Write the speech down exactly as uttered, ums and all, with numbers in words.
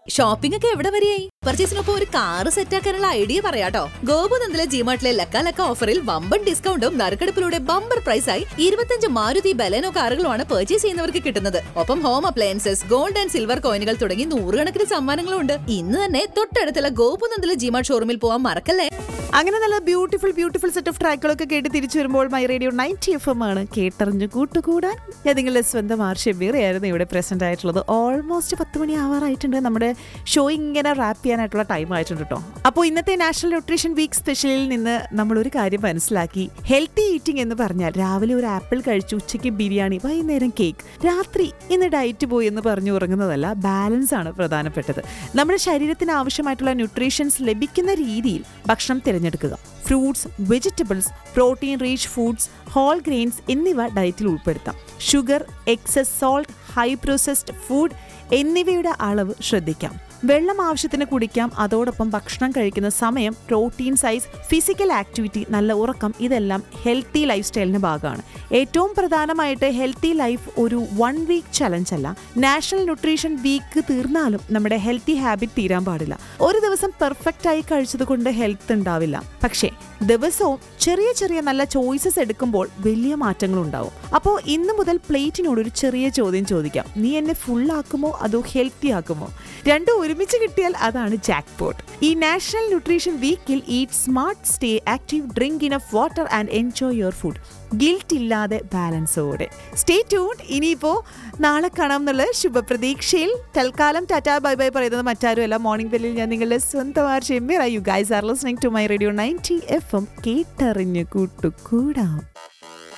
Shopping ഒക്കെ എവിടെ വരെയായി? പർച്ചേസിനൊപ്പം ഒരു കാറ് സെറ്റാക്കാനുള്ള ഐഡിയ പറയാട്ടോ. ഗോപുനന്ദിലെ ജിമാർട്ടിലെ ലക്ക ലക്ക ഓഫറിൽ വമ്പൻ ഡിസ്കൗണ്ടും നറുക്കെടുപ്പിലൂടെ ബമ്പർ പ്രൈസായി ഇരുപത്തഞ്ച് മാരുതി ബലേനോ കാറുകളുമാണ് പർച്ചേസ് ചെയ്യുന്നവർക്ക് കിട്ടുന്നത്. ഒപ്പം home appliances, gold and silver കോയിനുകൾ തുടങ്ങി നൂറുകണക്കിന് സമ്മാനങ്ങളും ഉണ്ട്. ഇന്ന് തന്നെ തൊട്ടടുത്തുള്ള ഗോപുനന്ദിലെ ജിമാർട്ട് ഷോറൂമിൽ പോവാൻ മറക്കല്ലേ. അങ്ങനെ നല്ല ബ്യൂട്ടിഫുൾ ബ്യൂട്ടിഫുൾ സെറ്റ് ഓഫ് ട്രാക്കുകളൊക്കെ കേട്ട് തിരിച്ചു വരുമ്പോൾ my radio ninety F M ആണ് കേട്ടറിഞ്ഞ് കൂട്ടുകൂടാൻ. ഞാൻ നിങ്ങളുടെ സ്വന്തം ആർഷബീറയായിരുന്നു ഇവിടെ പ്രസന്റ് ആയിട്ടുള്ളത്. ഓൾമോസ്റ്റ് പത്ത് മണി ആവാറായിട്ടുണ്ട്. നമ്മുടെ ഷോ ഇങ്ങനെ റാപ്പ് ചെയ്യാനായിട്ടുള്ള ടൈം ആയിട്ടുണ്ട് കേട്ടോ. അപ്പോൾ ഇന്നത്തെ നാഷണൽ ന്യൂട്രീഷൻ വീക്ക് സ്പെഷ്യലിൽ നിന്ന് നമ്മളൊരു കാര്യം മനസ്സിലാക്കി. ഹെൽത്തി ഈറ്റിംഗ് എന്ന് പറഞ്ഞാൽ രാവിലെ ഒരു ആപ്പിൾ കഴിച്ചു, ഉച്ചയ്ക്ക് ബിരിയാണി, വൈകുന്നേരം കേക്ക്, രാത്രി ഇന്ന് ഡയറ്റ് പോയി എന്ന് പറഞ്ഞു ഉറങ്ങുന്നതല്ല. ബാലൻസ് ആണ് പ്രധാനപ്പെട്ടത്. നമ്മുടെ ശരീരത്തിന് ആവശ്യമായിട്ടുള്ള ന്യൂട്രീഷൻസ് ലഭിക്കുന്ന രീതിയിൽ ഭക്ഷണം തിരഞ്ഞെടുക്കുക. Fruits, vegetables, protein rich foods, whole grains എന്നിവ ഡയറ്റിൽ ഉൾപ്പെടുത്താം. Sugar, excess salt, high processed food എന്നിവയുടെ അളവ് ശ്രദ്ധിക്കാം. വെള്ളം ആവശ്യത്തിന് കുടിക്കാം. അതോടൊപ്പം ഭക്ഷണം കഴിക്കുന്ന സമയം, പ്രോട്ടീൻ സൈസ്, ഫിസിക്കൽ ആക്ടിവിറ്റി, നല്ല ഉറക്കം ഇതെല്ലാം ഹെൽത്തി ലൈഫ് സ്റ്റൈലിന് ഭാഗമാണ്. ഏറ്റവും പ്രധാനമായിട്ട് ഹെൽത്തി ലൈഫ് ഒരു വൺ വീക്ക് ചലഞ്ച് അല്ല. നാഷണൽ ന്യൂട്രീഷൻ വീക്ക് തീർന്നാലും നമ്മുടെ ഹെൽത്തി ഹാബിറ്റ് തീരാൻ പാടില്ല. ഒരു ദിവസം പെർഫെക്റ്റ് ആയി കഴിച്ചത് കൊണ്ട് ഹെൽത്ത് ഉണ്ടാവില്ല. പക്ഷേ ദിവസവും ചെറിയ ചെറിയ നല്ല ചോയ്സസ് എടുക്കുമ്പോൾ വലിയ മാറ്റങ്ങൾ ഉണ്ടാവും. അപ്പോൾ ഇന്ന് മുതൽ പ്ലേറ്റിനോട് ഒരു ചെറിയ ചോദ്യം ചോദിക്കാം. നീ എന്നെ ഫുൾ ആക്കുമോ അതോ ഹെൽത്തി ആക്കുമോ? രണ്ടും ഒരുമിച്ച് കിട്ടിയാൽ അതാണ് ജാക്ക് പോട്ട്. ഈ നാഷണൽ ന്യൂട്രീഷൻ വീക്കിൽ eat smart, stay active, drink enough water and enjoy your food. Guilt ഇല്ലാതെ ബാലൻസോടെ. Stay tuned. ഇനിയിപ്പോൾ നാളെ കാണാം എന്നുള്ള ശുഭപ്രതീക്ഷയിൽ തൽക്കാലം ടാറ്റാ ബൈ ബൈ പറയുന്നത് മറ്റാരുമല്ല, മോർണിംഗ് ബെല്ലിൽ ഞാൻ നിങ്ങളുടെ സ്വന്തം R Shemeera. You guys are listening to my radio ninety F M. കേട്ടറിഞ്ഞ് കൂട്ടുകൂടാം.